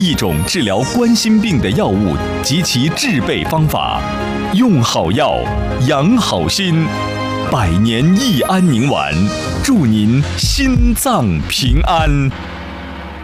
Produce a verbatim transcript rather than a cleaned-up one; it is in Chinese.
一种治疗冠心病的药物及其制备方法。用好药，养好心。百年益安宁丸，祝您心脏平安。